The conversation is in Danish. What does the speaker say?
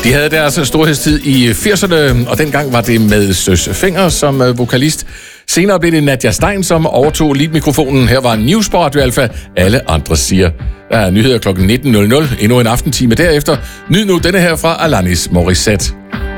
De havde deres storhedstid i 80'erne, og dengang var det med Søs Fenger som vokalist. Senere blev det Nadia Stein, som overtog leadmikrofonen. Her var News på Radio Alpha. Alle andre siger. Der er nyheder kl. 19.00. Endnu en aftentime derefter. Nyd nu denne her fra Alanis Morissette.